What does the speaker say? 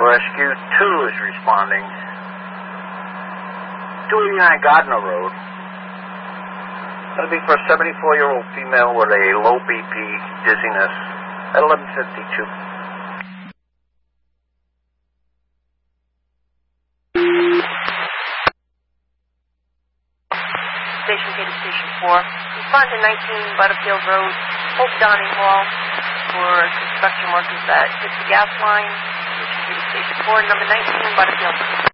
Rescue 2 is responding. 289 Gardner Road. That'll be for a 74-year-old female with a low BP, dizziness, at 11:52. Station K to Station 4. Respond to 19 Butterfield Road, Hope Dining Hall, for construction workers that hit the gas line. Station K to Station 4, number 19 Butterfield.